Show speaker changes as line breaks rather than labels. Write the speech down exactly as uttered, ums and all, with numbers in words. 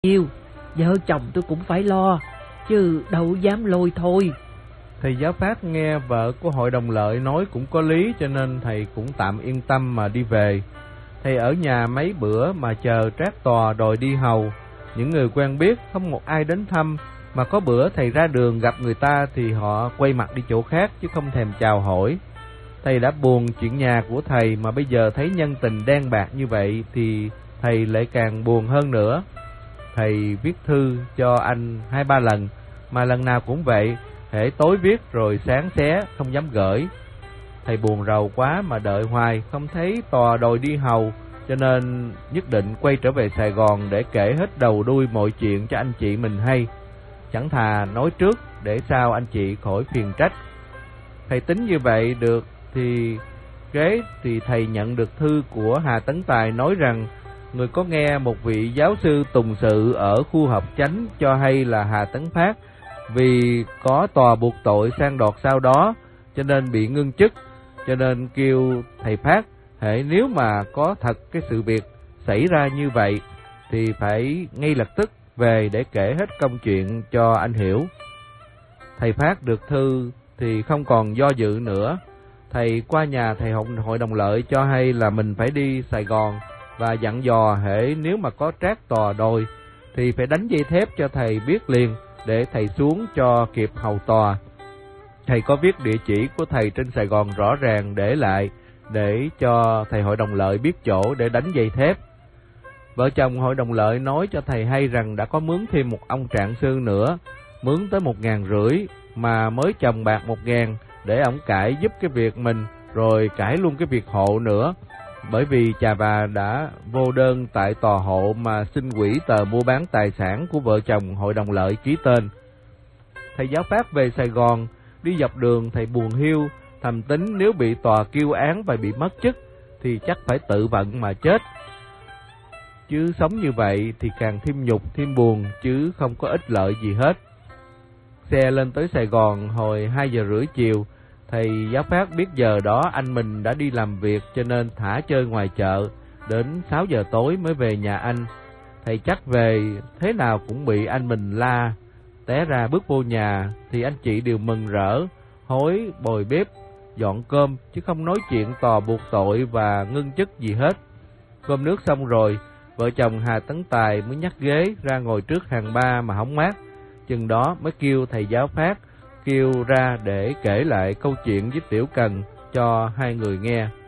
Yêu, vợ chồng tôi cũng phải lo, chứ đâu dám lôi thôi.
Thầy giáo Phát nghe vợ của hội đồng lợi nói cũng có lý, cho nên thầy cũng tạm yên tâm mà đi về. Thầy ở nhà mấy bữa mà chờ trác tòa đòi đi hầu. Những người quen biết không một ai đến thăm, mà có bữa thầy ra đường gặp người ta thì họ quay mặt đi chỗ khác chứ không thèm chào hỏi. Thầy đã buồn chuyện nhà của thầy, mà bây giờ thấy nhân tình đen bạc như vậy thì thầy lại càng buồn hơn nữa. Thầy viết thư cho anh hai ba lần, mà lần nào cũng vậy, hễ tối viết rồi sáng xé, không dám gửi. Thầy buồn rầu quá mà đợi hoài không thấy tòa đòi đi hầu, cho nên nhất định quay trở về Sài Gòn để kể hết đầu đuôi mọi chuyện cho anh chị mình hay. Chẳng thà nói trước để sao anh chị khỏi phiền trách. Thầy tính như vậy được thì kế thì thầy nhận được thư của Hà Tấn Tài nói rằng người có nghe một vị giáo sư tùng sự ở khu hợp chánh cho hay là Hà Tấn Phát vì có tòa buộc tội sang đoạt sau đó cho nên bị ngưng chức, cho nên kêu thầy Phát hễ nếu mà có thật cái sự việc xảy ra như vậy thì phải ngay lập tức về để kể hết công chuyện cho anh hiểu. Thầy Phát được thư thì không còn do dự nữa. Thầy qua nhà thầy hội đồng lợi cho hay là mình phải đi Sài Gòn, và dặn dò hễ nếu mà có trác tòa đòi thì phải đánh dây thép cho thầy biết liền để thầy xuống cho kịp hầu tòa. Thầy có viết địa chỉ của thầy trên Sài Gòn rõ ràng để lại, để cho thầy hội đồng lợi biết chỗ để đánh dây thép. Vợ chồng hội đồng lợi nói cho thầy hay rằng đã có mướn thêm một ông trạng sư nữa, mướn tới một ngàn rưỡi, mà mới chồng bạc một ngàn để ổng cãi giúp cái việc mình, rồi cãi luôn cái việc hộ nữa. Bởi vì chà bà đã vô đơn tại tòa hộ mà xin hủy tờ mua bán tài sản của vợ chồng hội đồng lợi ký tên. Thầy giáo Phát về Sài Gòn, đi dọc đường thầy buồn hiu, thầm tính nếu bị tòa kêu án và bị mất chức thì chắc phải tự vận mà chết. Chứ sống như vậy thì càng thêm nhục thêm buồn, chứ không có ích lợi gì hết. Xe lên tới Sài Gòn hồi hai giờ rưỡi chiều. Thầy giáo Phát biết giờ đó anh mình đã đi làm việc cho nên thả chơi ngoài chợ, đến sáu giờ tối mới về nhà anh. Thầy chắc về thế nào cũng bị anh mình la. Té ra bước vô nhà thì anh chị đều mừng rỡ, hối bồi bếp, dọn cơm chứ không nói chuyện tòa buộc tội và ngưng chức gì hết. Cơm nước xong rồi, vợ chồng Hà Tấn Tài mới nhắc ghế ra ngồi trước hàng ba mà hóng mát. Chừng đó mới kêu thầy giáo Phát kêu ra để kể lại câu chuyện với Tiểu Cần cho hai người nghe.